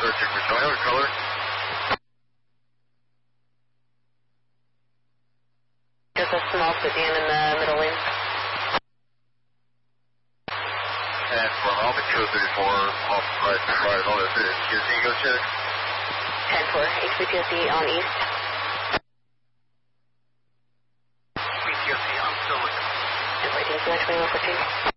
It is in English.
searching for Toyota color. Just a small sedan in the middle lane. And for Alpha 234, off right on the QC, go check. 10-4, HPTOC on east. HPTOC, I'm still looking. And waiting for 2114.